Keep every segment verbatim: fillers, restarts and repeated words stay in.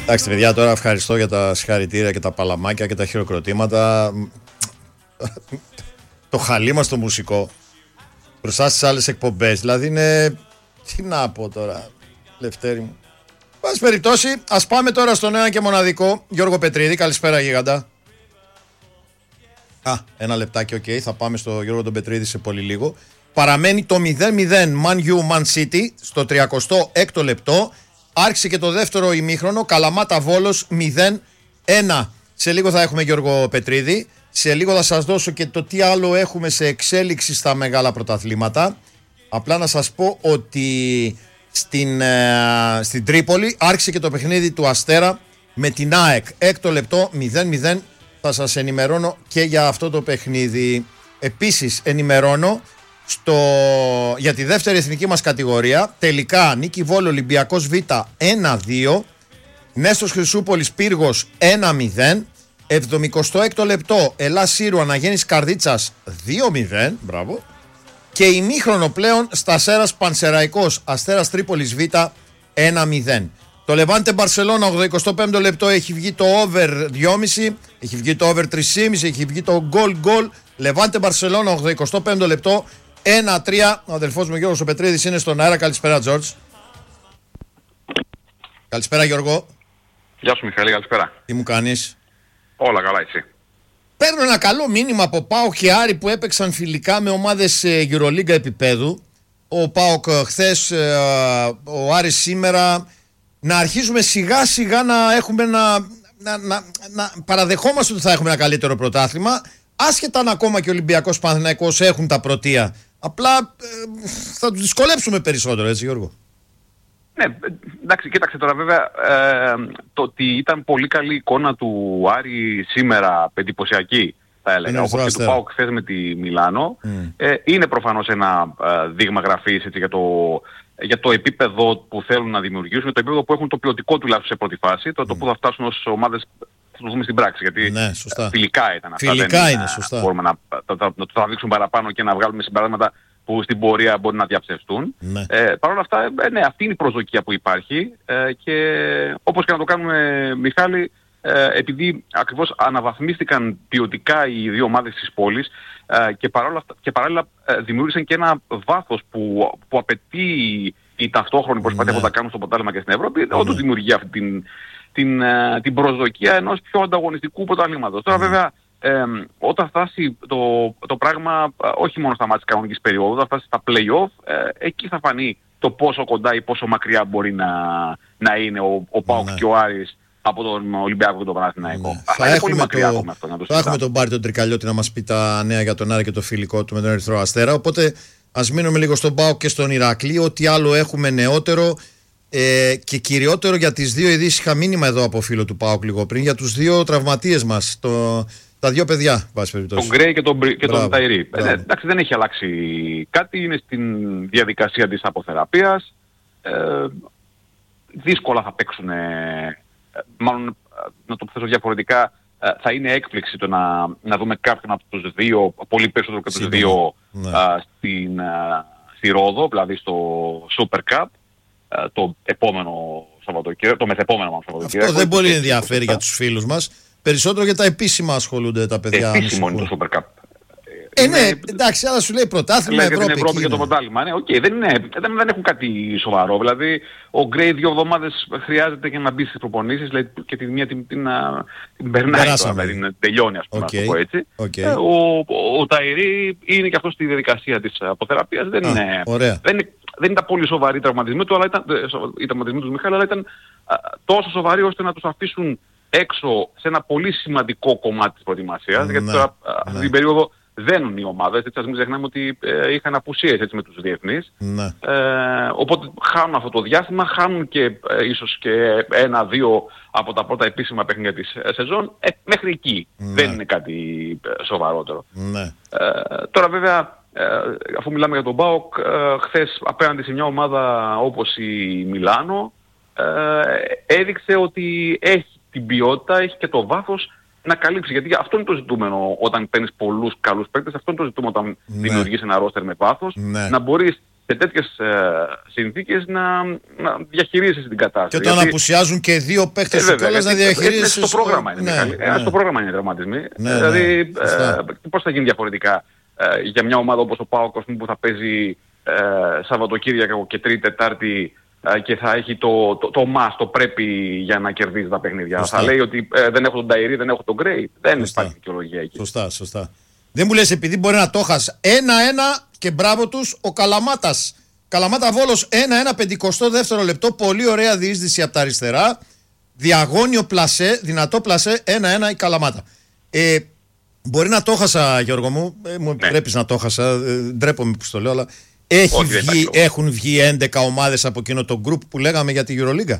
Εντάξει, παιδιά, τώρα ευχαριστώ για τα συγχαρητήρια και τα παλαμάκια και τα χειροκροτήματα. Το χαλί μας το μουσικό μπροστά στις άλλες εκπομπές. Δηλαδή είναι. Τι να πω τώρα, Λευτέρη μου. Πάση περιπτώσει, ας πάμε τώρα στον ένα και μοναδικό Γιώργο Πετρίδη. Καλησπέρα, γίγαντα. Α, ένα λεπτάκι, οκ. Okay. Θα πάμε στο Γιώργο τον Πετρίδη σε πολύ λίγο. Παραμένει το μηδέν μηδέν Man U Man City στο τριακοστό έκτο λεπτό. Άρχισε και το δεύτερο ημίχρονο. Καλαμάτα Βόλος μηδέν ένα. Σε λίγο θα έχουμε Γιώργο Πετρίδη. Σε λίγο θα σας δώσω και το τι άλλο έχουμε σε εξέλιξη στα μεγάλα πρωταθλήματα. Απλά να σας πω ότι στην, ε, στην Τρίπολη άρχισε και το παιχνίδι του Αστέρα με την ΑΕΚ. Έκτο λεπτό μηδέν μηδέν. Θα σας ενημερώνω και για αυτό το παιχνίδι. Επίσης ενημερώνω στο, για τη δεύτερη εθνική μας κατηγορία. Τελικά Νίκη Βόλο Ολυμπιακός Β ένα δύο. Νέστος Χρυσούπολης Πύργος ένα μηδέν. εβδομηκοστό έκτο λεπτό Ελλάς Σύρου Αναγέννης Καρδίτσας δύο μηδέν. Μπράβο. Και ημίχρονο πλέον Στασέρας Πανσεραϊκός Αστέρας Τρίπολης Β ένα μηδέν. Το Λεβάντε Μπαρσελόνα ογδοηκοστό πέμπτο λεπτό έχει βγει το over δυόμισι, έχει βγει το over τρία κόμμα πέντε, έχει βγει το goal goal. Λεβάντε Μπαρσελόνα ογδοηκοστό πέμπτο λεπτό ένα τρία. Ο αδελφός μου Γιώργος ο Πετρίδης είναι στον αέρα. Καλησπέρα, Τζορτζ. Καλησπέρα, Γιώργο. Γεια σου, Μιχαήλ, καλησπέρα. Τι μου κάνεις? Όλα καλά, εσύ? Παίρνω ένα καλό μήνυμα από ΠΑΟΚ και Άρη που έπαιξαν φιλικά με ομάδες EuroLeague επίπεδου. Ο ΠΑΟΚ χθες, ο Άρης σήμερα. Να αρχίσουμε σιγά σιγά να έχουμε να, να, να, να παραδεχόμαστε ότι θα έχουμε ένα καλύτερο πρωτάθλημα, άσχετα αν ακόμα και ο Ολυμπιακός Παναθηναϊκός έχουν τα πρωτεία. Απλά ε, θα τους δυσκολέψουμε περισσότερο, έτσι, Γιώργο? Ναι, εντάξει, κοίταξε τώρα βέβαια, ε, το ότι ήταν πολύ καλή εικόνα του Άρη σήμερα, εντυπωσιακή θα έλεγα, όπως και του ΠΑΟΚ χθες με τη Μιλάνο, mm. ε, είναι προφανώς ένα ε, δείγμα γραφής, έτσι, για το... για το επίπεδο που θέλουν να δημιουργήσουν, το επίπεδο που έχουν το ποιοτικό τουλάχιστον σε πρώτη φάση, το, mm. το που θα φτάσουν ως ομάδες, θα το δούμε στην πράξη, γιατί ναι, φιλικά ήταν αυτά. Φιλικά δεν, είναι, σωστά. Μπορούμε να, να, να, να το τραβήξουν παραπάνω και να βγάλουμε συμπεράσματα που στην πορεία μπορεί να διαψευστούν. Ναι. Ε, Παρ' όλα αυτά, ε, ναι, αυτή είναι η προσδοκία που υπάρχει ε, και όπως και να το κάνουμε, Μιχάλη, ε, επειδή ακριβώς αναβαθμίστηκαν ποιοτικά οι δύο ομάδες της πόλης, ε, και, παρόλα, και παράλληλα ε, δημιούργησαν και ένα βάθος που, που απαιτεί η ταυτόχρονη προσπάθεια ναι. που θα κάνουν στο πρωτάθλημα και στην Ευρώπη, ναι. όντως δημιουργεί αυτή την, την, την, την προσδοκία ενός πιο ανταγωνιστικού πρωταθλήματος. Τώρα, ναι. βέβαια, ε, όταν φτάσει το, το πράγμα, όχι μόνο στα μάτια της κανονικής περίοδου, όταν φτάσει στα play-off, ε, εκεί θα φανεί το πόσο κοντά ή πόσο μακριά μπορεί να, να είναι ο, ο ΠΑΟΚ ναι. και ο Άρης από τον Ολυμπιακό και τον Παναθηναϊκό. Ναι. Θα, έχουμε, πολύ μακριά το, αυτό, να το θα έχουμε τον Μπάρι τον Τρικαλιώτη να μας πει τα νέα για τον Άρη και το φιλικό του με τον Ερυθρό Αστέρα. Οπότε ας μείνουμε λίγο στον ΠΑΟΚ και στον Ηρακλή. Ό,τι άλλο έχουμε νεότερο ε, και κυριότερο για τις δύο ειδήσεις. Είχα μήνυμα εδώ από φίλο του ΠΑΟΚ λίγο πριν για τους δύο τραυματίες μας. Το, τα δύο παιδιά, βάση περιπτώσει. Τον Γκρέι και τον, και τον Ταϊρή. Ε, εντάξει, δεν έχει αλλάξει κάτι. Είναι στην διαδικασία της αποθεραπείας. Ε, δύσκολα θα παίξουν. Ε, μάλλον, να το θέσω διαφορετικά, θα είναι έκπληξη το να, να δούμε κάποιον από τους δύο, πολύ περισσότερο και από τους δύο, ναι. α, στην, α, στη Ρόδο, δηλαδή στο Super Cup, α, το επόμενο Σαββατοκύριακο, το μεθεπόμενο Σαββατοκύριακο. Αυτό δεν πολύ ενδιαφέρει για τους φίλους μας. Περισσότερο για τα επίσημα ασχολούνται τα παιδιά. Επίσημο είναι το Super Cup. Ε, είναι, ναι, εντάξει, αλλά σου λέει πρωτάθλημα Ευρώπη. Την Ευρώπη και το πρωτάθλημα. Ναι, okay, δεν, δεν, δεν έχουν κάτι σοβαρό. Δηλαδή, ο Γκρέι δύο εβδομάδες χρειάζεται για να μπει στις προπονήσεις, δηλαδή, και την μία την, την, την περνάει, δηλαδή, την τελειώνει, ας πούμε, okay. να το πω έτσι. Okay. Ε, ο, ο, ο Ταϊρή είναι και αυτό στη διαδικασία της αποθεραπείας. Δεν, είναι, δεν, είναι, δεν ήταν πολύ σοβαροί οι τραυματισμοί του, αλλά ήταν, οι τραυματισμοί του Μιχάλη, αλλά ήταν α, τόσο σοβαροί ώστε να τους αφήσουν έξω σε ένα πολύ σημαντικό κομμάτι της προετοιμασίας. Mm, γιατί τώρα, ναι. αυτή την περίοδο δένουν οι ομάδες, έτσι, ας μην ξεχνάμε ότι ε, είχαν απουσίες έτσι, με τους διεθνείς. Ναι. Ε, οπότε χάνουν αυτό το διάστημα, χάνουν και ε, ίσως και ένα-δύο από τα πρώτα επίσημα παιχνίδια της ε, σεζόν. Ε, μέχρι εκεί ναι. δεν είναι κάτι ε, σοβαρότερο. Ναι. Ε, τώρα βέβαια, ε, αφού μιλάμε για τον ΠΑΟΚ, ε, χθες απέναντι σε μια ομάδα όπως η Μιλάνο, ε, έδειξε ότι έχει την ποιότητα, έχει και το βάθος να καλύψει. Γιατί αυτό είναι το ζητούμενο όταν παίρνεις πολλούς καλούς παίκτες, αυτό είναι το ζητούμενο όταν ναι. δημιουργείς ένα ρόστερ με βάθος. Ναι. Να μπορείς σε τέτοιες ε, συνθήκες να, να διαχειρίζεσαι την κατάσταση. Και όταν γιατί... απουσιάζουν και δύο παίχτες σου κιόλας να διαχειρίζεσαι. Στο πρόγραμμα είναι, ναι, ναι. Στο πρόγραμμα είναι τραυματισμοί. Ναι, δηλαδή ναι, ε, πώς θα γίνει διαφορετικά ε, για μια ομάδα όπως ο ΠΑΟΚ που θα παίζει ε, Σαββατοκύριακο και Τρίτη, Τετάρτη ε, και θα έχει το, το, το, το must, το πρέπει για να κερδίζει τα παιχνίδια. Σωστά. Θα λέει ότι ε, δεν έχω τον Ταϊρή, δεν έχω τον Γκρέι. Δεν υπάρχει δικαιολογία εκεί. Σωστά, σωστά. Δεν μου λες επειδή μπορεί να το χάσει. Ένα-ένα και μπράβο τους ο Καλαμάτας. Καλαμάτα Βόλος ένα-ένα, πενηκοστό δεύτερο λεπτό. Πολύ ωραία διείσδυση από τα αριστερά. Διαγώνιο πλασέ, δυνατό πλασέ, ένα-ένα η Καλαμάτα. Ε, μπορεί να το χάσα, Γιώργο μου. Ε, μου επιτρέπεις ναι. να το χάσα. Ε, ντρέπομαι που το λέω, αλλά έχει βγει, έχουν βγει έντεκα ομάδες από εκείνο το γκρουπ που λέγαμε για τη Euroliga.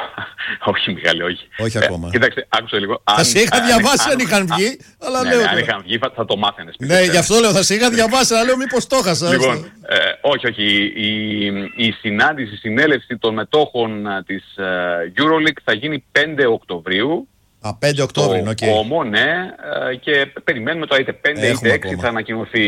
Όχι, Μιχάλη, όχι. Όχι ακόμα. Ε, κοίταξε, άκουσα λίγο. Θα σε είχα διαβάσει αν είχαν βγει, αλλά ναι, λέω. Ναι, αν είχαν βγει θα το μάθαινες. Ναι, γι' αυτό λέω, θα σε είχα διαβάσει, αλλά λέω μήπως το χάσα. Λοιπόν, ε, όχι, όχι. Η, η συνάντηση, η συνέλευση των μετόχων της uh, EuroLeague θα γίνει πέντε Οκτωβρίου. Α, πέντε Οκτώβρη, οκ. Okay. Κόμο, ναι, και περιμένουμε το είτε πέντε είτε έξι θα ανακοινωθεί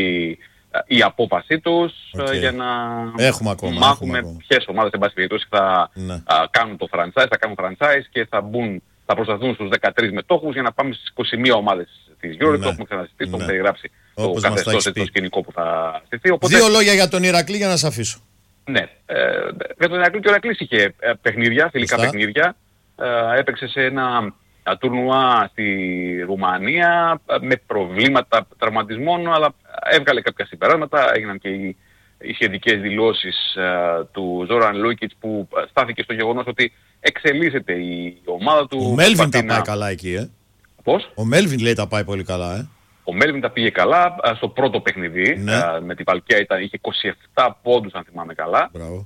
η απόφασή τους okay. για να έχουμε ακόμα, μάθουμε έχουμε ποιες ομάδες εν πάση περιπτώσει θα ναι. α, κάνουν το franchise, θα κάνουν franchise και θα, μπουν, θα προσταθούν στους δεκατρείς μετόχους για να πάμε στις είκοσι μία ομάδες της EuroLeague. Ναι. Το έχουμε ξαναζητήσει, το έχουμε περιγράψει το καθεστώς, το σκηνικό που θα στηθεί. Οπότε... Δύο λόγια για τον Ηρακλή για να σας αφήσω. Ναι, ε, για τον Ηρακλή και ο Ηρακλής είχε παιχνίδια, φιλικά Φωστά. παιχνίδια. Ε, έπαιξε σε ένα τουρνουά στη Ρουμανία με προβλήματα τραυματισμών, αλλά έβγαλε κάποια συμπεράσματα, έγιναν και οι, οι σχετικές δηλώσεις uh, του Ζόραν Λούκιτς που στάθηκε στο γεγονός ότι εξελίσσεται η ομάδα του. Ο Μέλβιν τα πάει καλά εκεί, ε. Πώς? Ο Μέλβιν λέει τα πάει πολύ καλά, ε. Ο Μέλβιν τα πήγε καλά uh, στο πρώτο παιχνίδι, ναι. uh, με την Παλκιά ήταν, είχε είκοσι επτά πόντους αν θυμάμαι καλά. Μπράβο.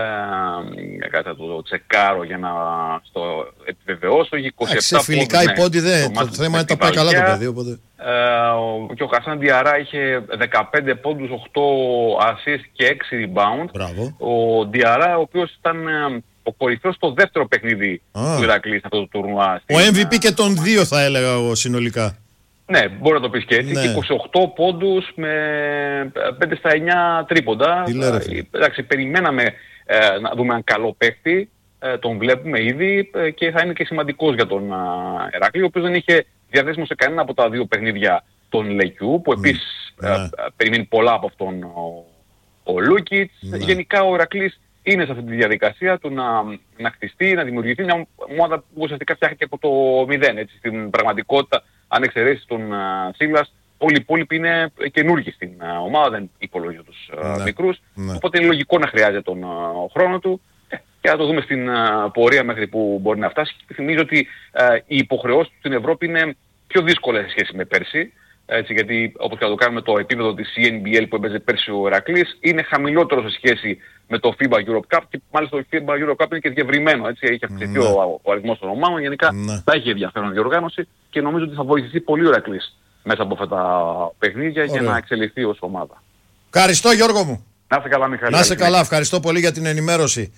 Uh, Κάτι θα το τσεκάρω για να το επιβεβαιώσω. Είχε είκοσι επτά πόντους. Φιλικά οι πόντοι δεν, το, το θέμα είναι τα πάει καλά το παιδί. Οπότε... Uh, και ο Χασάν Διαρά είχε δεκαπέντε πόντους, οκτώ assist και έξι rebound. Μπράβο. Ο Διαρά ο οποίος ήταν uh, ο κορυφαίος στο δεύτερο παιχνίδι ah. του Ηρακλή σε αυτό το τουρνουά. Ο εμ βι πι και των δύο θα έλεγα εγώ συνολικά. Ναι, μπορεί να το πεις και έτσι. Ναι. είκοσι οκτώ πόντους με πέντε στα εννιά τρίποντα. Εντάξει, περιμέναμε ε, να δούμε έναν καλό παίχτη. Ε, τον βλέπουμε ήδη ε, και θα είναι και σημαντικός για τον ε, Ηρακλή, ο οποίος δεν είχε διαθέσιμο σε κανένα από τα δύο παιχνίδια των Λεκιού, που επίσης mm. ε, περιμένει πολλά από αυτόν ο, ο Λούκιτς. Mm. Γενικά ο Ηρακλής είναι σε αυτή τη διαδικασία του να, να χτιστεί, να δημιουργηθεί μια ομάδα που ουσιαστικά φτιάχνει και από το μηδέν. Έτσι, στην πραγματικότητα, αν εξαιρέσεις τον uh, Σίλας, όλοι οι υπόλοιποι είναι καινούργοι στην uh, ομάδα, δεν υπολογίζουν τους uh, ναι, μικρούς. Ναι. Οπότε είναι λογικό να χρειάζεται τον uh, χρόνο του ε, και να το δούμε στην uh, πορεία μέχρι που μπορεί να φτάσει. Θυμίζω ότι uh, οι υποχρεώσεις του στην Ευρώπη είναι πιο δύσκολες σε σχέση με πέρσι. Έτσι, γιατί όπως και να το κάνουμε το επίπεδο της σι εν μπι ελ που έπαιζε πέρσι ο Ηρακλής είναι χαμηλότερο σε σχέση με το φίμπα Europe Cup και μάλιστα το φίμπα Europe Cup είναι και διευρυμένο. Έτσι, έχει αυξηθεί ναι. ο, ο αριθμός των ομάδων. Γενικά ναι. θα έχει ενδιαφέρον διοργάνωση και νομίζω ότι θα βοηθηθεί πολύ ο Ηρακλής μέσα από αυτά τα παιχνίδια Ωραία. για να εξελιχθεί ως ομάδα. Ευχαριστώ Γιώργο μου. Να είσαι καλά Μιχάλη. Να είσαι καλά, ευχαριστώ πολύ για την ενημέρωση.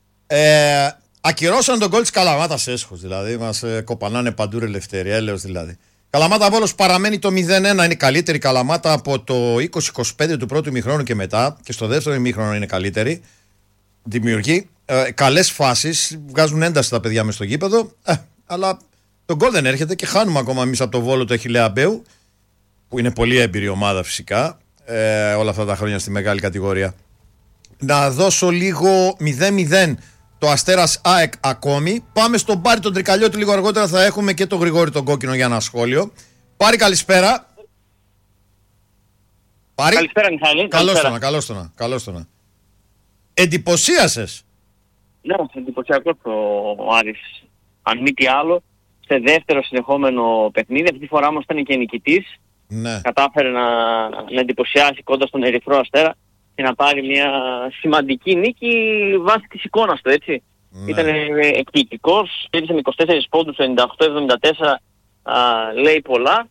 Ε, ακυρώσαν τον γκολ της Καλαμάτας έσχος, δηλαδή μας ε, κοπανάνε παντού ελευθερία, έλεος δηλαδή. Καλαμάτα Βόλος παραμένει το μηδέν ένα, είναι καλύτερη Καλαμάτα από το είκοσι είκοσι πέντε του πρώτου ημιχρόνου και μετά και στο δεύτερο ημίχρονο είναι καλύτερη. Δημιουργεί ε, καλές φάσεις, βγάζουν ένταση τα παιδιά μες στο γήπεδο, ε, αλλά το γκολ δεν έρχεται και χάνουμε ακόμα εμείς από το Βόλο το Αχιλλέα Μπέου, που είναι πολύ έμπειρη ομάδα φυσικά ε, όλα αυτά τα χρόνια στη μεγάλη κατηγορία. Να δώσω λίγο μηδέν μηδέν το Αστέρας ΑΕΚ ακόμη. Πάμε στον Πάρη τον Τρικαλιώτη λίγο αργότερα, θα έχουμε και τον Γρηγόρη τον Κόκκινο για ένα σχόλιο. Πάρη, καλησπέρα. Πάρη. Καλησπέρα Μιχάλη. Καλώς το να, καλώς το να, καλώς το να. Εντυπωσίασες. Ναι, εντυπωσιακός ο Άρης. Αν μη τι άλλο, σε δεύτερο συνεχόμενο παιχνίδι, αυτή τη φορά όμως ήταν και νικητής. Ναι. Κατάφερε να, να εντυπωσιάσει κοντά στον Ερυθρό Αστέρα και να πάρει μια σημαντική νίκη βάσει της εικόνας του, έτσι. Ναι. Ήταν εκπληκτικός, κέρδισε με είκοσι τέσσερις πόντους, ενενήντα οκτώ εβδομήντα τέσσερα, α, λέει πολλά.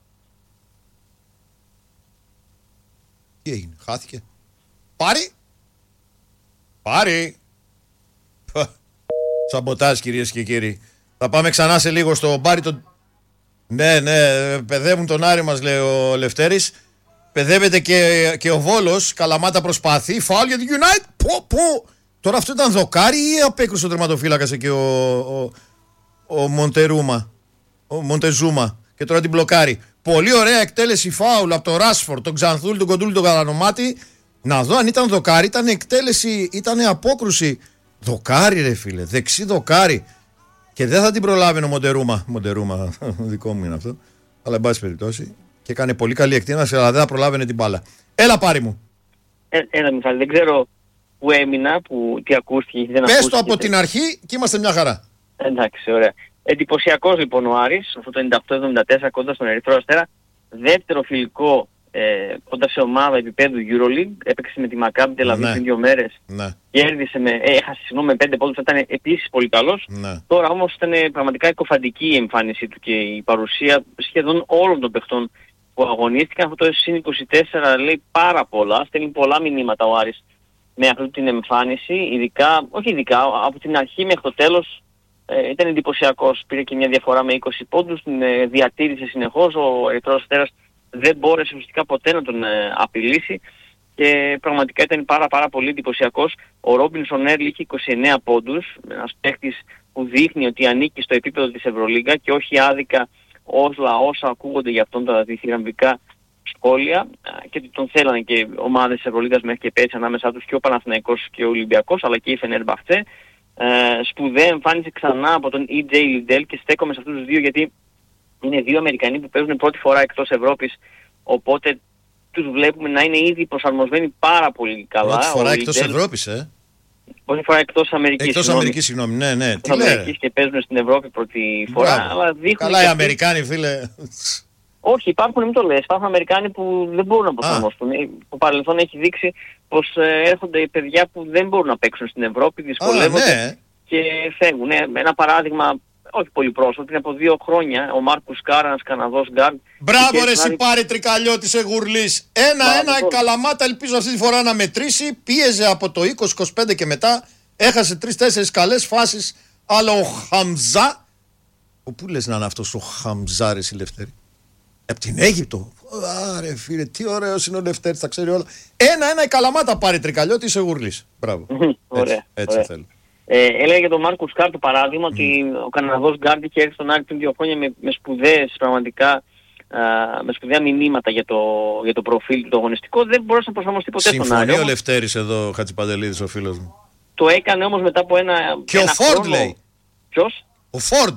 Τι έγινε, χάθηκε. Πάρη! Πάρη! Σαμποτάζ κυρίες και κύριοι. Θα πάμε ξανά σε λίγο στο Πάρη τον... Ναι, ναι, παιδεύουν τον Άρη μας, λέει ο Λευτέρης. Παιδεύεται και, και ο Βόλος, Καλαμάτα προσπαθεί, φάουλ για την United. Πω, πω. Τώρα αυτό ήταν δοκάρι ή απέκρουσε ο τερματοφύλακας εκεί ο, ο, ο Μοντερούμα, ο Μοντεζούμα και τώρα την μπλοκάρει. Πολύ ωραία εκτέλεση φάουλ από τον Ράσφορντ, τον Ξανθούλη, τον Κοντούλη, τον Καλανομάτι. Να δω αν ήταν δοκάρι, ήταν εκτέλεση, ήταν απόκρουση. Δοκάρι ρε φίλε, δεξί δοκάρι. Και δεν θα την προλάβαινε ο Μοντερούμα. Μοντερούμα, δικό μου είναι αυτό. Αλλά εν πάση περιπτώσει. Και έκανε πολύ καλή εκτείναση, αλλά δεν θα προλάβαινε την μπάλα. Έλα πάρει μου. Ε, έλα Μιχάλη, δεν ξέρω που έμεινα, που, τι ακούστηκε. Δεν Πες το από την αρχή και είμαστε μια χαρά. Εντάξει, ωραία. Εντυπωσιακός λοιπόν ο Άρης, αυτό το ενενήντα οκτώ εβδομήντα τέσσερα κοντά στον Ερυθρό Αστέρα. Δεύτερο φιλικό ε, κοντά σε ομάδα επίπεδου EuroLeague. Έπαιξε με τη Μακάμπι Τελαβή πριν δύο μέρες. Ναι. Κέρδισε με, ε, έχασε συγγνώμη με πέντε πόντους, ήταν επίσης πολύ καλός. Ναι. Τώρα όμως ήταν πραγματικά εκοφαντική η εμφάνισή του και η παρουσία σχεδόν όλων των παιχτών που αγωνίστηκαν. Αυτό το συν είκοσι τέσσερα λέει πάρα πολλά, στέλνει πολλά μηνύματα ο Άρης με αυτή την εμφάνιση, ειδικά, όχι ειδικά, από την αρχή μέχρι το τέλος ε, ήταν εντυπωσιακός. Πήρε και μια διαφορά με είκοσι πόντους, την ε, διατήρησε συνεχώς, ο Ερυθρός Αστέρας δεν μπόρεσε ουσιαστικά ποτέ να τον ε, απειλήσει και πραγματικά ήταν πάρα πάρα πολύ εντυπωσιακός. Ο Ρόμπινσον Έρλ είχε είκοσι εννέα πόντους, ένας παίκτης που δείχνει ότι ανήκει στο επίπεδο της Ευρωλίγκα και όχι άδικα όλα όσα ακούγονται για αυτόν τα διθυραμβικά σχόλια και ότι τον θέλανε και ομάδες της Ευρωλίγκας μέχρι και πέρσι, ανάμεσά τους και ο Παναθηναϊκός και ο Ολυμπιακός αλλά και η Φενέρμπαχτσε. Ε, σπουδαία εμφάνιση ξανά από τον Ι Τζέι Λιντέλ και στέκομαι σε αυτούς τους δύο γιατί είναι δύο Αμερικανοί που παίζουν πρώτη φορά εκτός Ευρώπης, οπότε τους βλέπουμε να είναι ήδη προσαρμοσμένοι πάρα πολύ καλά. Πρώτη φορά εκτός Ευρώπης, ε. Πρώτη φορά εκτός Αμερικής. Εκτός Αμερικής, συγγνώμη, ναι, ναι. Εκτός Αμερικής και παίζουν στην Ευρώπη πρώτη φορά. Μπράβο. Αλλά δείχνουν καλά οι Αμερικάνοι, φίλε. Όχι, υπάρχουν, μην το λες, υπάρχουν Αμερικάνοι που δεν μπορούν να προσαρμοστούν. Το παρελθόν έχει δείξει πως ε, έρχονται παιδιά που δεν μπορούν να παίξουν στην Ευρώπη, δυσκολεύονται ναι. και φεύγουν. Ε, ένα παράδειγμα, όχι πολύ πρόσφατο, πριν από δύο χρόνια, ο Μάρκους Κάρα, ένας Καναδός γκάρντ. Μπράβο ρε εσύ πάρει τρικαλιώτη σε Γουρλής. Ένα-ένα η Καλαμάτα, ελπίζω αυτή τη φορά να μετρήσει. Πίεζε από το είκοσι είκοσι πέντε και μετά. Έχασε τρεις-τέσσερις καλές φάσεις. Αλλά ο Χαμζά. Ο πού λες να είναι αυτός ο Χαμζά ρε εσύ Λευτέρη? Από την Αίγυπτο. Άρε φίλε, τι ωραίος είναι ο Λευτέρης, τα ξέρει όλα. Ένα-ένα η Καλαμάτα πάρει τρικαλιώτη σε Γουρλής. Μπράβο. Ωραία, έτσι έτσι ωραία. θέλω. Ε, έλεγα για τον Μάρκους Κάρ το παράδειγμα mm. ότι ο Καναδός γκάρντ είχε έρθει στον Άρη πριν δύο χρόνια με, με σπουδαίες πραγματικά α, με σπουδαία μηνύματα για το, για το προφίλ του το αγωνιστικό. Δεν μπορούσε να προσαρμοστεί ποτέ στον Άρη. Συμφωνεί ο Λευτέρης εδώ, ο Χατζηπαντελίδης ο φίλος μου. Το έκανε όμως μετά από ένα. Και ένα ο Φόρντ χρόνο... λέει. Ποιος? Ο Φόρντ.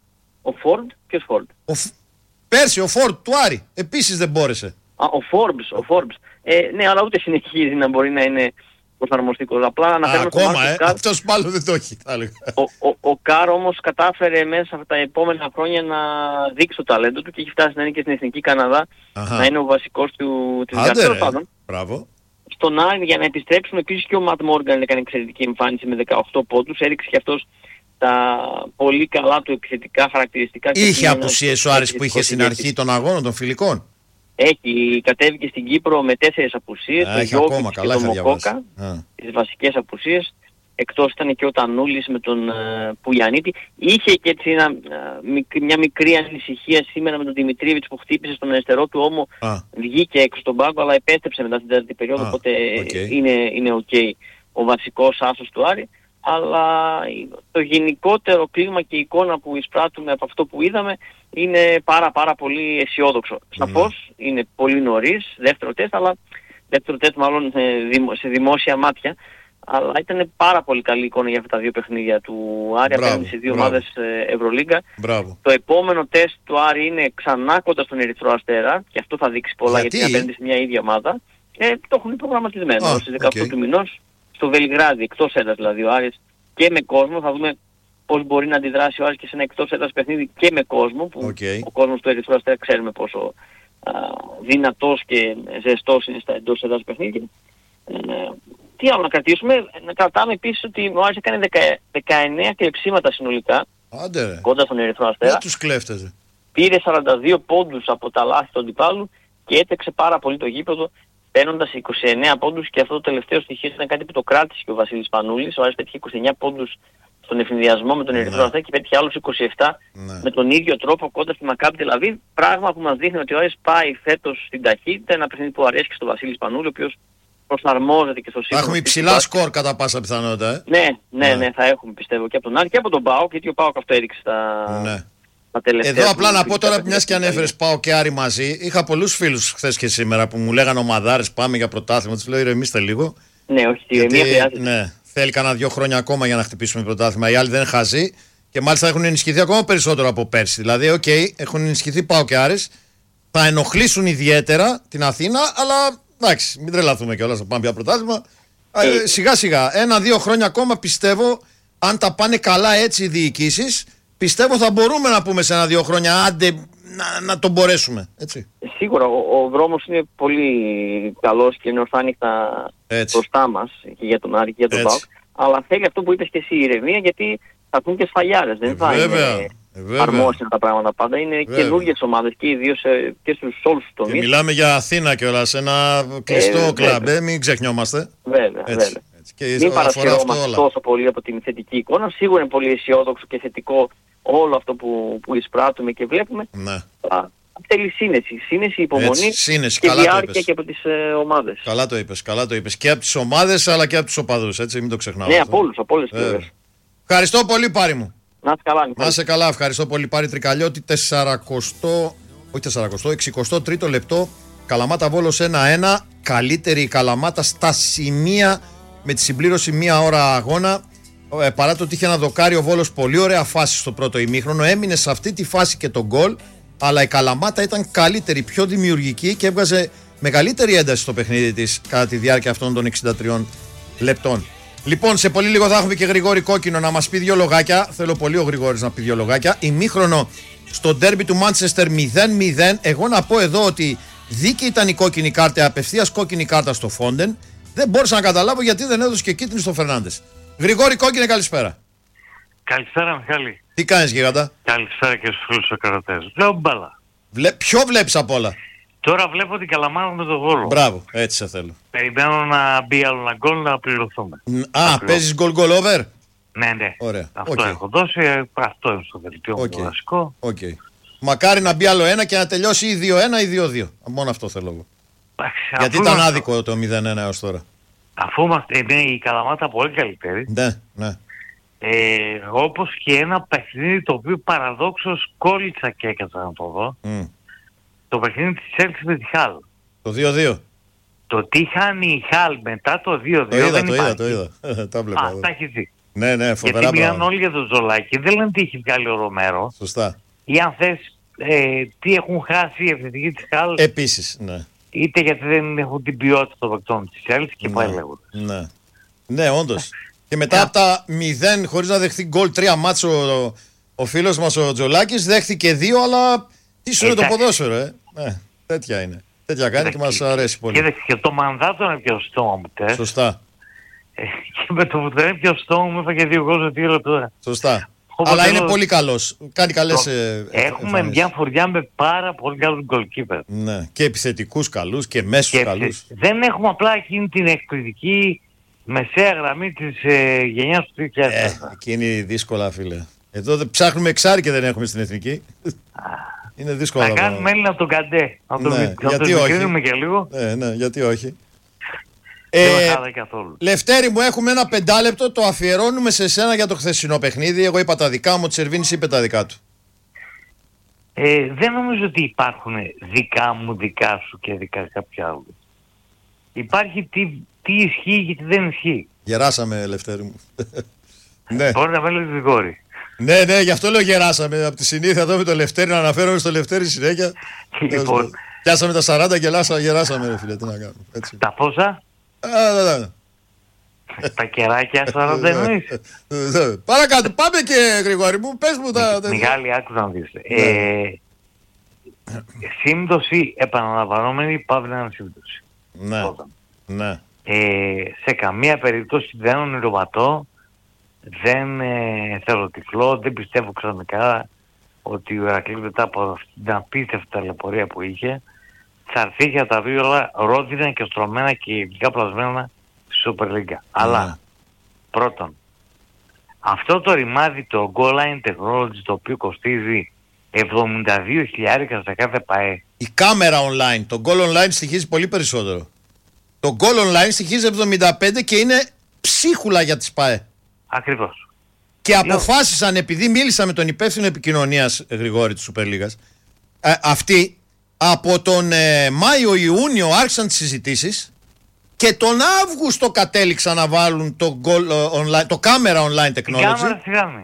Ο Φόρντ, ποιος Φόρντ? Ο Φ... Πέρσι ο Φόρντ του Άρη επίσης δεν μπόρεσε. Α, ο Φόρμπς, ο Φόρμπς. Ε, ναι, αλλά ούτε συνεχίζει να μπορεί να είναι προσαρμοστικός. Απλά αναφέρω στον ακόμα, ε, Κάρ. αυτός μάλλον δεν το έχει. Ο, ο, ο Κάρ όμως κατάφερε μέσα από τα επόμενα χρόνια να δείξει το ταλέντο του και έχει φτάσει να είναι και στην Εθνική Καναδά. Αχα. Να είναι ο βασικός του της Γκάρντ. Μπράβο. Στον Άρη για να επιστρέψουμε επίσης και ο Ματ Μόργαν έκανε εξαιρετική εμφάνιση με δεκαοκτώ πόντους. Έριξε και αυτός τα πολύ καλά του επιθετικά χαρακτηριστικά. Είχε απουσίες ο Άρης που είχε στην αρχή των αγώνων των φιλικών? Έχει, κατέβηκε στην Κύπρο με τέσσερις απουσίες, το Γιώκητς και τον Μοκόκα, τις βασικές απουσίες. Εκτός ήταν και ο Τανούλης με τον uh, Πουγιαννίτη. Είχε και έτσι ένα, uh, μια μικρή ανησυχία σήμερα με τον Δημητρίεβιτς που χτύπησε στον αριστερό του ώμο. Ah. Βγήκε έξω στον πάγκο αλλά επέστρεψε μετά την τέταρτη περίοδο, ah. οπότε okay. είναι, είναι ok ο βασικός άσος του Άρη. Αλλά το γενικότερο κλίμα και η εικόνα που εισπράττουμε από αυτό που είδαμε είναι πάρα πάρα πολύ αισιόδοξο. Mm. Σαφώς είναι πολύ νωρίς, δεύτερο τεστ, αλλά δεύτερο τεστ μάλλον σε δημόσια μάτια. Αλλά ήταν πάρα πολύ καλή εικόνα για αυτά τα δύο παιχνίδια του Άρη απέναντι σε δύο ομάδες Ευρωλίγκα. Το επόμενο τεστ του Άρη είναι ξανά κοντά στον Ερυθρό Αστέρα και αυτό θα δείξει πολλά γιατί, γιατί απέναντι σε μια ίδια ομάδα. Ε, το έχουν προγραμματισμένο oh, στις δεκαοκτώ okay. του μηνός. Στο Βελιγράδι, εκτός έδρας δηλαδή ο Άρης και με κόσμο. Θα δούμε πώς μπορεί να αντιδράσει ο Άρης και σε ένα εκτός έδρας παιχνίδι και με κόσμο. Που okay. ο κόσμος του Ερυθρού Αστέρα ξέρουμε πόσο α, δυνατός και ζεστός είναι στα εντός έδρας παιχνίδια. Ε, τι άλλο να κρατήσουμε? Να κρατάμε επίσης ότι ο Άρης έκανε δεκαεννέα κλεψίματα συνολικά. Άντε. Κοντά στον Ερυθρό Αστέρα. Δεν τους κλέφταζε. Πήρε σαράντα δύο πόντους από τα λάθη του αντιπάλου και έτρεξε πάρα πολύ το γήπεδο, παίρνοντας είκοσι εννέα πόντους, και αυτό το τελευταίο στοιχείο ήταν κάτι που το κράτησε και ο Βασίλης Πανούλης. Ο Άρης πέτυχε είκοσι εννέα πόντους στον ευνηδιασμό με τον Ερυθρό Αστέρα και πέτυχε άλλους είκοσι επτά ναι. με τον ίδιο τρόπο κοντά στη Μακάμπι Τελ-Αβίβ. Πράγμα που μας δείχνει ότι ο ΆΕΣ πάει φέτος στην ταχύτητα, ένα παιχνίδι που αρέσει και στον Βασίλη Σπανούλη, ο οποίος προσαρμόζεται και στο σύστημα. Θα έχουμε υψηλά σκορ κατά πάσα πιθανότητα. Ε? Ναι, ναι, ναι, ναι, θα έχουμε πιστεύω και από τον Άρη και από τον ΠΑΟΚ, γιατί ο ΠΑΟΚ αυτό έδειξε στα, ναι. στα τελευταία. Εδώ απλά να πω τώρα, μιας και ανέφερες ΠΑΟΚ και Άρη μαζί, είχα πολλούς φίλους χθες και σήμερα που μου λέγανε ομαδάρες, πάμε για πρωτάθλημα. Τους λέω ηρεμήστε λίγο. Ναι, όχι, η ηρεμία χρειάζεται. Ναι, θέλει κανένα δύο χρόνια ακόμα για να χτυπήσουμε πρωτάθλημα. Οι άλλοι δεν είναι χαζοί και μάλιστα έχουν ενισχυθεί ακόμα περισσότερο από πέρσι. Δηλαδή, οκ, okay, έχουν ενισχυθεί ΠΑΟΚ και Άρης, θα ενοχλήσουν ιδιαίτερα την Αθήνα, αλλά. Εντάξει, μην τρελαθούμε κιόλας να πάμε για πρωτάθλημα. Ε, σιγά σιγά, ένα-δύο χρόνια ακόμα πιστεύω, αν τα πάνε καλά έτσι οι διοικήσεις, πιστεύω θα μπορούμε να πούμε σε ένα-δύο χρόνια, άντε να, να τον μπορέσουμε. Έτσι. Σίγουρα, ο, ο δρόμος είναι πολύ καλός και είναι ορθά ανοιχτά μπροστά μας και για τον Άρη και για τον ΠΑΟΚ. Αλλά θέλει αυτό που είπες και εσύ, η ηρεμία, γιατί θα πούν και σφαλιάρες. Δεν ε, θα βέβαια. είναι... Ε, αρμόσυνα τα πράγματα πάντα. Είναι καινούργιες ομάδες και ιδίως ε, και στους όλους τους τομείς. Και μιλάμε για Αθήνα κιόλας, ένα κλειστό ε, κλαμπ, ε, μην ξεχνιόμαστε. Βέβαια, έτσι, βέβαια. Έτσι. Και μην παρασυρώμαστε τόσο πολύ από την θετική εικόνα. Σίγουρα είναι πολύ αισιόδοξο και θετικό όλο αυτό που, που εισπράττουμε και βλέπουμε. Ναι. Α, θέλει σύνεση, σύνεση, υπομονή έτσι, σύνεση, και διάρκεια και από τις ε, ομάδες. Καλά το είπες, καλά το είπες. Και από τις ομάδες αλλά και από τους οπαδούς, έτσι, μην το ξεχνάμε. Ναι, από όλους, από όλες τις πλευρές. Ευχαριστώ πολύ, Πάρη μου. Να είσαι καλά, να είσαι καλά, ευχαριστώ πολύ. Πάρη Τρικαλιώτη, σαρανταοστό, όχι σαρανταοστό, εξηκοστό τρίτο λεπτό. Καλαμάτα Βόλος ένα ένα. Καλύτερη η Καλαμάτα στα σημεία με τη συμπλήρωση μία ώρα αγώνα. Ε, παρά το ότι είχε ένα δοκάρι ο Βόλος, πολύ ωραία φάση στο πρώτο ημίχρονο. Έμεινε σε αυτή τη φάση και τον γκολ. Αλλά η Καλαμάτα ήταν καλύτερη, πιο δημιουργική και έβγαζε μεγαλύτερη ένταση στο παιχνίδι της κατά τη διάρκεια αυτών των εξήντα τριών λεπτών. Λοιπόν, σε πολύ λίγο θα έχουμε και Γρηγόρη Κόκκινο να μας πει δύο λογάκια. Θέλω πολύ ο Γρηγόρης να πει δύο λογάκια. Ημίχρονο στο ντέρμπι του Μάντσεστερ μηδέν μηδέν. Εγώ να πω εδώ ότι δίκαιη ήταν η κόκκινη κάρτα, απευθείας κόκκινη κάρτα στο Φόντεν. Δεν μπόρεσα να καταλάβω γιατί δεν έδωσε και κίτρινη στο Φερνάντες. Γρηγόρη Κόκκινε, καλησπέρα. Καλησπέρα, Μιχάλη. Τι κάνεις, γίγαντα? Καλησπέρα και στους φίλους ακροατές. Βλέπω μπάλα. Βλέ... Ποιο βλέπεις απ' όλα? Τώρα βλέπω την Καλαμάτα με τον Βόλο. Μπράβο, έτσι σε θέλω. Περιμένω να μπει άλλο ένα γκολ να πληρωθούμε. Α, παίζεις γκολ γκολ over. Ναι, ναι. Ωραία. Αυτό okay. έχω δώσει, αυτό είναι στο δελτίο μου okay. το βασικό. Okay. Μακάρι να μπει άλλο ένα και να τελειώσει ή δύο ένα ή δύο δύο. Μόνο αυτό θέλω εγώ. Γιατί ήταν είμαστε... άδικο το μηδέν ένα έως τώρα. Αφού είμαστε, είναι η Καλαμάτα πολύ καλύτερη. Ναι, ναι. Ε, όπως και ένα παιχνίδι το οποίο παραδόξως κόλλησα και έκατσα να το δω. Mm. Το παιχνίδι της Chelsea με τη Χάλ. Το δύο δύο. Το τι χάνει η Χάλ μετά το δύο δύο. Το είδα, δεν το υπάρχει. είδα, το είδα. Τα βλέπω. Α, τα έχει δει. Ναι, ναι, φοβερά. Γιατί μιλάνε όλοι για τον Ζολάκη. Δεν λένε τι έχει βγάλει ο Ρομέρο. Σωστά. Ή αν θες ε, τι έχουν χάσει οι ευθυντικοί της Χάλ. Επίσης, ναι. Είτε γιατί δεν έχουν την ποιότητα των παικτών της Chelsea και ναι, πάει λέγοντας. Ναι, ναι, όντως. Και μετά από τα μηδέν χωρίς να δεχθεί γκολ τρία μάτσο ο, ο φίλος μας ο Τζολάκης δέχθηκε δύο, αλλά τι σου είναι το ποδόσφαιρο, ε. Ε, τέτοια είναι. Τέτοια κάνει και μας αρέσει πολύ. Και, και το μανδάτο είναι πιο στόμα μου, τε. Σωστά. Ε, και με το που δεν είναι πιο στόμα μου έφαγε δύο γκολ σε δύο λεπτά. Σωστά. Όπως αλλά είναι πολύ καλός. Κάνει καλές ε, έχουμε μια φοριά με πάρα πολύ καλούς goalkeeper. Ναι. Και επιθετικούς καλούς και μέσους καλούς. Δεν έχουμε απλά εκείνη την εκπληκτική μεσαία γραμμή της ε, γενιάς του δύο χιλιάδες τέσσερα. Ε, εκείνη δύσκολα, φίλε. Εδώ ψάχνουμε εξάρι και δεν έχουμε στην εθνική. Είναι δύσκολο. Να κάνουμε Έλληνα από τον Καντέ. Να τον ναι, μικρύνουμε και λίγο. Ναι, ναι, γιατί όχι. Δεν ε, με καθόλου. Λευτέρη μου, έχουμε ένα πεντάλεπτο, το αφιερώνουμε σε σένα για το χθεσινό παιχνίδι. Εγώ είπα τα δικά μου, ο Τσερβίνης είπε τα δικά του. Ε, δεν νομίζω ότι υπάρχουν δικά μου, δικά σου και δικά κάποια άλλου. Υπάρχει τι, τι ισχύει και τι δεν ισχύει. Γεράσαμε, Λευτέρη μου. Ναι. Μπορεί να με λέει Γρηγόρη. Ναι, ναι, γι' αυτό λέω γεράσαμε. Από τη συνήθεια εδώ με το Λευτέρη να αναφέρομαι στο Λευτέρη συνέχεια. Λοιπόν. Πιάσαμε τα σαράντα και γεράσαμε, ρε φίλε. Τι να κάνουμε. Έτσι. Τα πόσα? Α, ναι, ναι. Τα κεράκια σαράντα εννοείς. Παρακάτω, πάμε και Γρηγόρη μου, πες μου τα... Μιχάλη, άκουσα να δεις. Σύμπτωση επαναλαμβανόμενη παύλα ανασύμπτωση. Ναι, ναι. Σε καμία περίπτωση δεν ονειροπατώ, δεν θέλω τυφλό, δεν πιστεύω ξαφνικά ότι ο Ηρακλής μετά από αυτή την απίστευτη ταλαιπωρία που είχε θα έρθει για τα δύο όλα ρόδινα και στρωμένα και ειδικά πλασμένα στη Super League. Αλλά πρώτον, αυτό το ρημάδι, το Goal Line Technology, το οποίο κοστίζει εβδομήντα δύο χιλιάδες σε κάθε ΠΑΕ. Η κάμερα online, το Goal Online στοιχίζει πολύ περισσότερο. Το Goal Online στοιχίζει εβδομήντα πέντε και είναι ψίχουλα για τις ΠΑΕ. Ακριβώς. Και αποφάσισαν, επειδή μίλησα με τον υπεύθυνο επικοινωνίας, Γρηγόρη, της Super League, ε, αυτοί από τον ε, Μάιο-Ιούνιο άρχισαν τις συζητήσεις και τον Αύγουστο κατέληξαν να βάλουν το, goal, online, το camera online technology.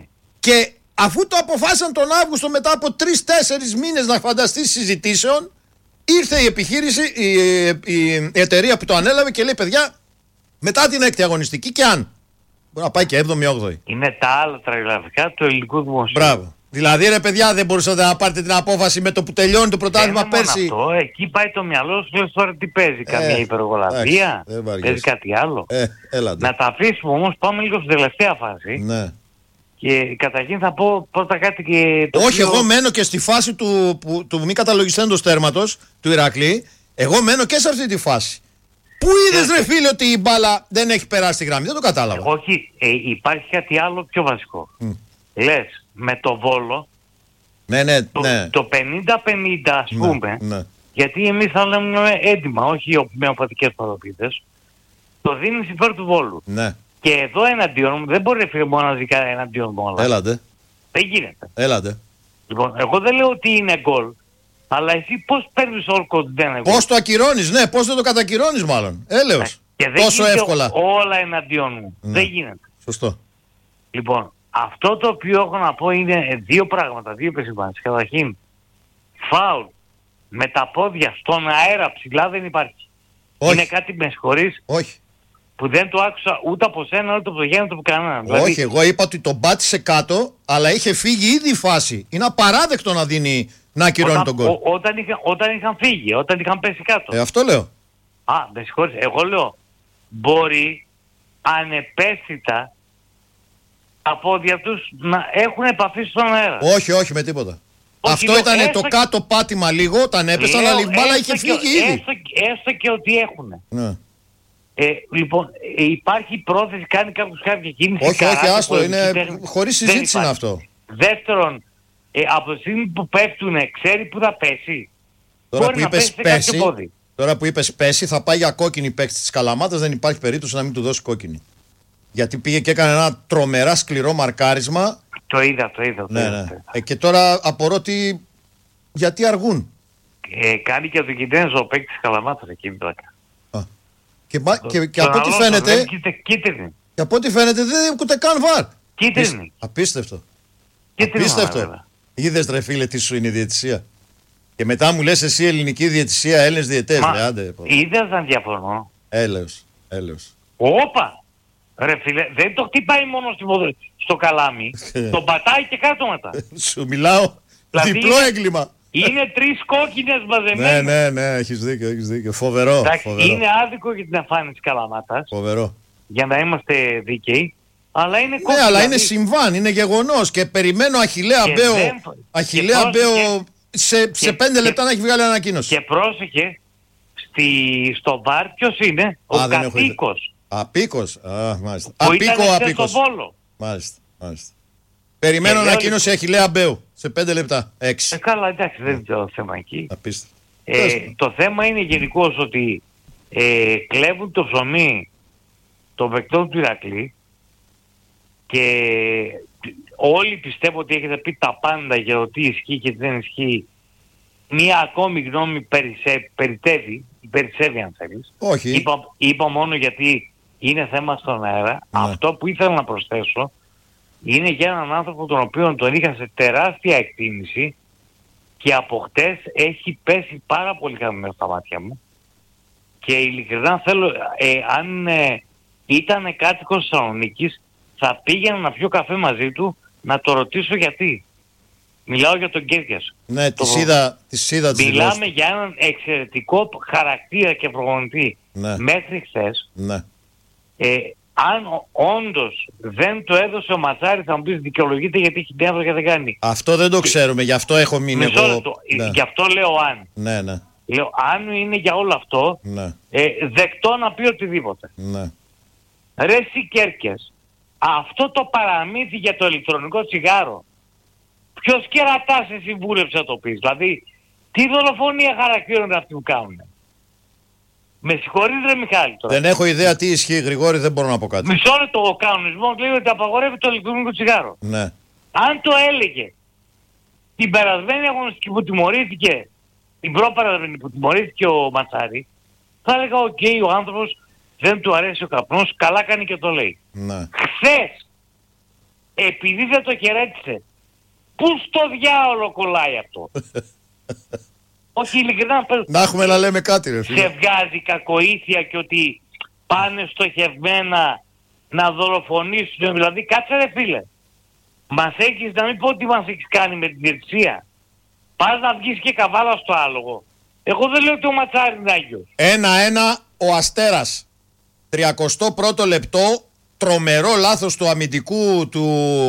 Και αφού το αποφάσισαν τον Αύγουστο, μετά από τρεις-τέσσερις μήνες να φανταστείς συζητήσεων, ήρθε η επιχείρηση, η, η, η εταιρεία που το ανέλαβε και λέει: παιδιά, μετά την έκτη αγωνιστική και αν μπορεί να πάει και έβδομη όγδοη. Είναι τα άλλα τραγραφικά του ελληνικού δημοσίου. Μπράβο. Δηλαδή, ρε παιδιά, δεν μπορούσατε να πάρετε την απόφαση με το που τελειώνει το πρωτάθλημα πέρσι. Αυτό, εκεί πάει το μυαλό σου, λες τώρα τι παίζει, ε, καμία υπεργολαβία, παίζει κάτι άλλο. Ε, να τα αφήσουμε όμως, πάμε λίγο στην τελευταία φάση. Ναι. Και καταρχήν θα πω πρώτα κάτι και... Το Όχι, οποίο... εγώ μένω και στη φάση του, που, του μη καταλογιστέντος τέρματος του Ηρακλή. Εγώ μένω και σε αυτή τη φάση. Πού είδες, ρε φίλε, ότι η μπάλα δεν έχει περάσει τη γραμμή? Δεν το κατάλαβα. Όχι, ε, υπάρχει κάτι άλλο πιο βασικό. Mm. Λες, με το Βόλο, ναι, ναι, το, ναι. το πενήντα πενήντα ας ναι, πούμε, ναι. γιατί εμείς θα λέμε έντιμα, όχι με οπαδικές παροπίδες, το δίνεις υπέρ του Βόλου. Ναι. Και εδώ εναντίον μου, δεν μπορεί φίλε μόνο να ζητά εναντίον μου όλα. Έλατε. Δεν γίνεται. Έλατε. Λοιπόν, εγώ δεν λέω ότι είναι γκολ, αλλά εσύ πώς παίρνεις όλο ότι δεν είναι γκολ? Πώς το ακυρώνεις, ναι, πώς δεν το κατακυρώνεις μάλλον. Έλεος. Και δεν τόσο εύκολα. Όλα εναντίον μου. Ναι. Δεν γίνεται. Σωστό. Λοιπόν, αυτό το οποίο έχω να πω είναι δύο πράγματα, δύο επισημάνσεις. Καταρχήν, φάουλ με τα πόδια στον αέρα ψηλά δεν υπάρχει. Όχι. Είναι κάτι, με συγχωρείς, όχι, που δεν το άκουσα ούτε από σένα ούτε από το Γιάννη ούτε από κανέναν. Όχι, δηλαδή... εγώ είπα ότι τον πάτησε κάτω, αλλά είχε φύγει ήδη η φάση. Είναι απαράδεκτο να δίνει, να ακυρώνει όταν, τον γκολ. Όταν, είχα, όταν είχαν φύγει, όταν είχαν πέσει κάτω. Ε, αυτό λέω. Α, με συγχωρείς, εγώ λέω, μπορεί ανεπαίσθητα τα πόδια τους να έχουν επαφή στον αέρα. Όχι, όχι, με τίποτα. Όχι, αυτό λέω, ήταν έστω... το κάτω πάτημα λίγο, όταν έπεσαν, αλλά η μπάλα είχε φύγει και, ήδη. Έστω, έστω και ότι έχουν. Ναι. Ε, λοιπόν, ε, υπάρχει πρόθεση, κάνει κάποιος κάποια κίνηση. Όχι, όχι, άστο, είναι τέχνη. χωρίς συζήτηση είναι αυτό. Δεύτερον, ε, από τη στιγμή που πέφτουν, ξέρει που θα πέσει. Τώρα Μπορεί που είπες πέσει, τώρα που είπες πέσει, θα πάει για κόκκινη παίκτη της Καλαμάτας, δεν υπάρχει περίπτωση να μην του δώσει κόκκινη. Γιατί πήγε και έκανε ένα τρομερά σκληρό μαρκάρισμα. Το είδα, το είδα. Το ναι, είδα. ναι. Ε, και τώρα απορώ τι... γιατί αργούν. Ε, κάνει και το Κιντένζο ο παίκτης της Καλαμάτας εκείνη τώρα. Και, το, και, και από ό,τι φαίνεται. Κίτρινη. Και από ό,τι φαίνεται δεν έχουν ούτε καν βαρ. Κίτρινη. Απίστευτο. Κίτρινη. Απίστευτο. Είδες, ρε φίλε, τι σου είναι η διαιτησία. Και μετά μου λες εσύ ελληνική διαιτησία, Έλληνες διαιτές. Είδες να διαφωνώ. Έλεος. Έλεος. Όπα. Ρε φίλε, δεν το χτυπάει μόνο στο, στο καλάμι. Τον πατάει και κάτω μετά. Σου μιλάω. Δηλαδή διπλό είναι, έγκλημα. Είναι τρεις κόκκινες μαζεμένες. Ναι, ναι, ναι, έχεις δίκιο, έχεις δίκιο. Φοβερό. Εντάξει, φοβερό. Είναι άδικο για την εμφάνιση Καλαμάτας. Φοβερό. Για να είμαστε δίκαιοι. Αλλά είναι κόκκινο. Ναι, αλλά δηλαδή... είναι συμβάν, είναι γεγονός. Και περιμένω Αχιλλέα Μπέο. Δεν... Αχιλλέα Μπέο σε, και... σε πέντε λεπτά και... να έχει βγάλει ανακοίνωση. Και πρόσεχε, στη... στο βαρ ποιος είναι? Ο Κατοίκος. Απίκος. Α, μάλιστα. Που Απίκο, ήταν Απίκος. στο Βόλο. Μάλιστα, μάλιστα. Περιμένω ανακοίνωση Αχιλλέα Μπέου. Σε πέντε λεπτά. Έξι. Ε, καλά, εντάξει, δεν είναι το θέμα εκεί. Απίστευτο. Ε, το θέμα είναι γενικώς ότι ε, κλέβουν το ψωμί των παικτών του Ηρακλή και όλοι πιστεύω ότι έχετε πει τα πάντα για το τι ισχύει και τι δεν ισχύει. Μία ακόμη γνώμη περισσε, περιτεύει, περισσεύει αν θέλεις. Όχι. Είπα, είπα μόνο γιατί είναι θέμα στον αέρα. Ναι. Αυτό που ήθελα να προσθέσω είναι για έναν άνθρωπο τον οποίο τον είχα σε τεράστια εκτίμηση και από χτες έχει πέσει πάρα πολύ χαμηλά στα μάτια μου και ειλικρινά θέλω, ε, αν ε, ήταν κάτοικος Θεσσαλονίκης θα πήγαινα να πιω καφέ μαζί του να το ρωτήσω γιατί. Μιλάω για τον Κέρκιας. Ναι, το... της είδα, της είδα της Μιλάμε δηλώσεις. για έναν εξαιρετικό χαρακτήρα και προπονητή. Ναι. Μέχρι χθες. Ναι. Ε, αν όντως δεν το έδωσε ο Ματσάρης θα μου πεις δικαιολογείται γιατί έχει νεύρο και δεν κάνει. Αυτό δεν το και... ξέρουμε, γι' αυτό έχω μείνει Μισό εγώ. λεπτό. Ναι. Γι' αυτό λέω αν. Ναι, ναι. Λέω αν είναι για όλο αυτό, ναι. ε, δεκτό να πει οτιδήποτε. Ναι. Ρε εσύ Κέρκες, αυτό το παραμύθι για το ηλεκτρονικό τσιγάρο, ποιος κερατάς εσύ βούλεψε να το πεις? Δηλαδή, τι δολοφονία χαρακτήρων είναι αυτοί που κάνουν? Με συγχωρείς ρε Μιχάλη τώρα. Δεν έχω ιδέα τι ισχύει, Γρηγόρη, δεν μπορώ να πω κάτι. Μισό λεπτό, ο κανονισμός λέει ότι απαγορεύει το ηλεκτρονικό τσιγάρο. Ναι. Αν το έλεγε την περασμένη αγωνιστική που τιμωρήθηκε, την προπερασμένη που τιμωρήθηκε ο Ματσάρη, θα έλεγα οκ, okay, ο άνθρωπος δεν του αρέσει ο καπνός, καλά κάνει και το λέει. Ναι. Χθες, επειδή δεν το χαιρέτησε, πού στο διάολο κολλάει αυτό? Όχι, ειλικρινά, να έχουμε να λέμε κάτι ρε φίλε. Σε βγάζει κακοήθεια και ότι πάνε στοχευμένα να δολοφονήσουν? Δηλαδή κάτσε ρε φίλε, μας έχεις, να μην πω τι μας έχεις κάνει με την διετησία, πας να βγεις και καβάλα στο άλογο. Εγώ δεν λέω ότι ο Ματσάρης είναι άγιος. Ένα-ένα ο Αστέρας, τριακοστό πρώτο λεπτό, τρομερό λάθος του αμυντικού του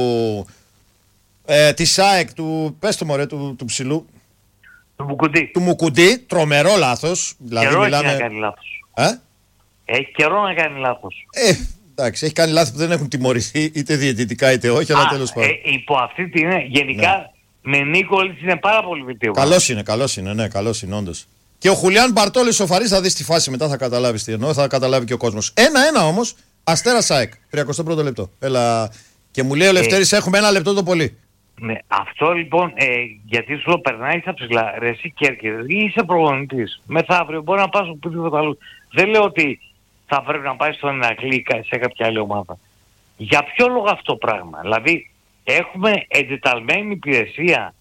ε, της ΑΕΚ, του, πες το μωρέ, του, του ψηλού. Του Μουκουντή. Του Μουκουντή, τρομερό λάθος. Δηλαδή καιρό μιλάμε... έχει να κάνει λάθος. Ε? Έχει καιρό να κάνει λάθος. Ε, εντάξει, έχει κάνει λάθη που δεν έχουν τιμωρηθεί είτε διαιτητικά είτε όχι, αλλά τέλος πάντων. Ε, υπό αυτή την είναι, γενικά ναι. Με Νίκολης είναι πάρα πολύ βελτιωμένο. Καλός είναι, καλός είναι, ναι, καλός είναι όντως. Και ο Χουλιάν Μπαρτόλης ο Φαρής θα δει στη φάση μετά, θα καταλάβει τι εννοώ, θα καταλάβει και ο κόσμος. Ένα-ένα όμως, Αστέρας ΑΕΚ, τριακοστό πρώτο λεπτό. Έλα. Και μου λέει ο Λευτέρης, ε, έχουμε ένα λεπτό το πολύ. Ναι, αυτό λοιπόν, ε, γιατί σου περνάει στα ψηλά, ρε εσύ Κέρκυρας, ή είσαι προπονητής, μεθαύριο μπορεί να πας οπουδήποτε αλλού. Δεν λέω ότι θα πρέπει να πάει στον Ηρακλή σε κάποια άλλη ομάδα. Για ποιο λόγο αυτό το πράγμα? Δηλαδή, έχουμε εντεταλμένη υπηρεσία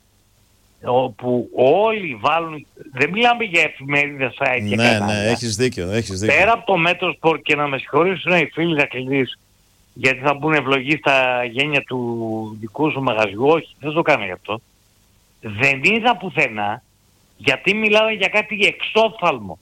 όπου όλοι βάλουν, δεν μιλάμε για εφημερίδες site και ναι, κανένα. Ναι, έχεις δίκιο, έχεις δίκιο. Πέρα από το μέτρο σπορ, και να με συγχωρήσουν οι φίλοι Ηρακλήδης, γιατί θα μπουν ευλογοί στα γένια του δικού σου μαγαζιού. Όχι, δεν το κάνω γι' αυτό. Δεν είδα πουθενά, γιατί μιλάμε για κάτι εξόφθαλμο.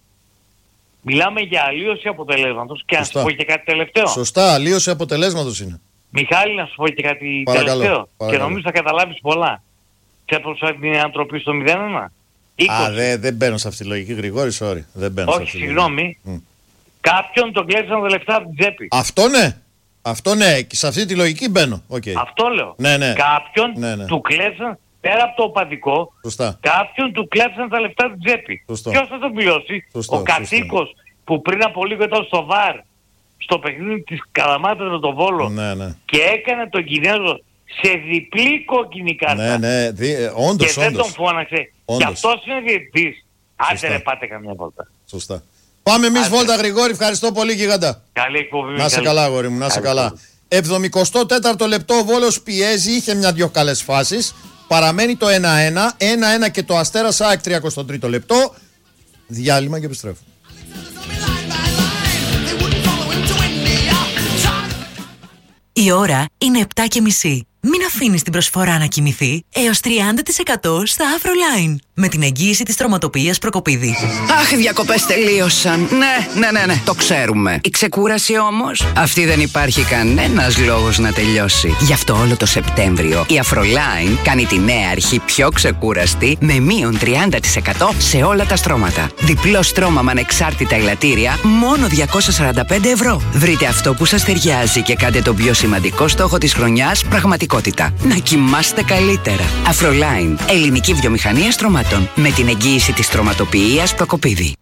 Μιλάμε για αλλίωση αποτελέσματος. Και να σου πω και κάτι τελευταίο. Σωστά, αλλίωση αποτελέσματος είναι. Μιχάλη, να σου πω και κάτι παρακαλώ, τελευταίο. Παρακαλώ. Και νομίζω θα καταλάβεις πολλά. Ξέπλωσα την ανατροπή στο μηδέν ένα. Α, δεν δε μπαίνω σε αυτή τη λογική, Γρηγόρη, sorry. Δεν μπαίνω. Όχι, συγγνώμη. Mm. Κάποιον τον κλέψαν τα λεφτά από την τσέπη. Αυτό ναι. Αυτό ναι, και σε αυτή τη λογική μπαίνω. Okay. Αυτό λέω. Ναι, ναι. Κάποιον ναι, ναι. του κλέψαν, πέρα από το οπαδικό, σωστά. Κάποιον του κλέψαν τα λεφτά από την τσέπη. Ποιος θα τον πληρώσει? Ο κατοίκος που πριν από λίγο ήταν στο βαρ, στο παιχνίδι της Καλαμάτας με τον Βόλο, ναι, ναι. και έκανε τον Κινέζο σε διπλή κόκκινη κάρτα. Ναι, ναι, δι... ε, όντως, και δεν όντως. τον φώναξε. Όντως. Και αυτός είναι διαιτητής. Άντε ρε, πάτε καμιά βόλτα. Σωστά. Πάμε εμείς βόλτα, Γρηγόρη, ευχαριστώ πολύ, γιγαντά. Καλή εκπομπή. Να σε καλά, αγόρι μου, να σε καλά. εβδομηκοστό τέταρτο λεπτό, ο Βόλος πιέζει, είχε μια-δυο καλές φάσεις. Παραμένει το ένα-ένα, ένα-ένα και το Αστέρας ΑΕΚ τριακοστό τρίτο λεπτό. Διάλειμμα και επιστρέφω. Η ώρα είναι επτά και μισή. Μην αφήνεις την προσφορά να κοιμηθεί έως τριάντα τοις εκατό στα Afroline. Με την εγγύηση της τροματοποιίας Προκοπίδη. Αχ, οι διακοπές τελείωσαν. Ναι, ναι, ναι, ναι, το ξέρουμε. Η ξεκούραση όμως, αυτή δεν υπάρχει κανένας λόγος να τελειώσει. Γι' αυτό όλο το Σεπτέμβριο η Afroline κάνει τη νέα αρχή πιο ξεκούραστη με μείον τριάντα τοις εκατό σε όλα τα στρώματα. Διπλό στρώμα με ανεξάρτητα ελαττήρια, μόνο διακόσια σαράντα πέντε ευρώ. Βρείτε αυτό που σας ταιριάζει και κάντε τον πιο σημαντικό στόχο της χρονιάς πραγματικότητα. Να κοιμάστε καλύτερα. Afroline, ελληνική βιομηχανία στρωμάτων. Με την εγγύηση της τροματοποιίας Προκοπίδη.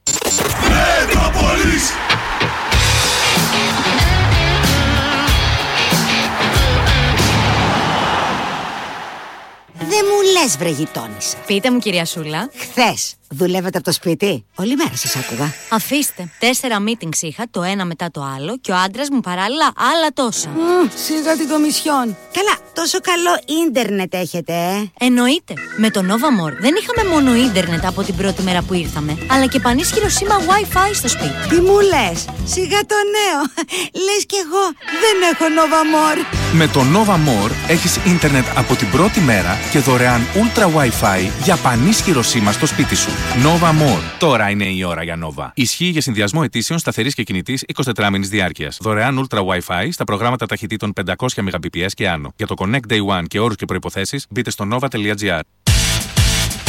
Δεν μου λες, βρε γειτόνισσα. Πείτε μου, κυρία Σούλα. Χθες δουλεύετε από το σπίτι? Όλη μέρα σας άκουγα. Αφήστε. Τέσσερα meetings είχα, το ένα μετά το άλλο, και ο άντρας μου παράλληλα άλλα τόσα. Mm, σιγά την κομισιόν. Καλά, τόσο καλό ίντερνετ έχετε, ε. Εννοείται. Με το Nova More δεν είχαμε μόνο ίντερνετ από την πρώτη μέρα που ήρθαμε, αλλά και πανίσχυρο σήμα Wi-Fi στο σπίτι. Τι μου λες? Σιγά το νέο. Λες κι εγώ δεν έχω Nova More. Με το Nova More έχεις ίντερνετ από την πρώτη μέρα και δωρεάν Ultra Wi-Fi για πανίσχυρο σήμα στο σπίτι σου. Nova More. Τώρα είναι η ώρα για Nova. Ισχύει για συνδυασμό ετήσεων σταθερής και κινητής εικοσιτετράμηνης διάρκειας. Δωρεάν Ultra Wi-Fi στα προγράμματα ταχυτήτων πεντακόσια μεγαμπιπιες και άνω. Για το Connect Day One και όρους και προϋποθέσεις μπείτε στο nova τελεία gr.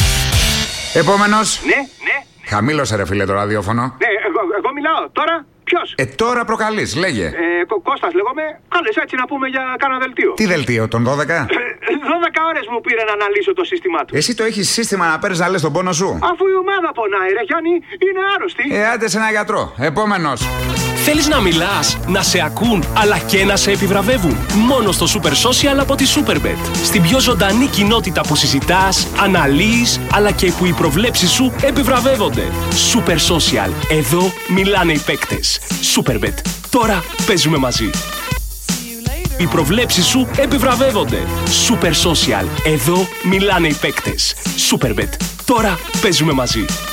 Επόμενος. Ναι, ναι. Χαμήλωσε ρε φίλε το ραδιόφωνο. Ναι, εγώ, εγώ μιλάω τώρα. Ποιος? Ε, τώρα προκαλείς, λέγε. Ε, Κώστας λέγομαι. Κάλες έτσι να πούμε για κάνα δελτίο. Τι δελτίο, τον δώδεκα? δώδεκα ώρες μου πήρε να αναλύσω το σύστημά του. Εσύ το έχεις σύστημα να παίρνεις να λες τον πόνο σου? Αφού η ομάδα πονάει, ρε Γιάννη, είναι άρρωστη. Ε, άντε σε ένα γιατρό. Επόμενος. Θέλεις να μιλάς, να σε ακούν, αλλά και να σε επιβραβεύουν? Μόνο στο Super Social από τη Superbet. Στην πιο ζωντανή κοινότητα που συζητάς, αναλύεις, αλλά και που οι προβλέψεις σου επιβραβεύονται. Super Social. Εδώ μιλάνε οι παίκτες. Superbet. Τώρα παίζουμε μαζί. Οι προβλέψεις σου επιβραβεύονται. Super Social. Εδώ μιλάνε οι παίκτες. Superbet. Τώρα παίζουμε μαζί.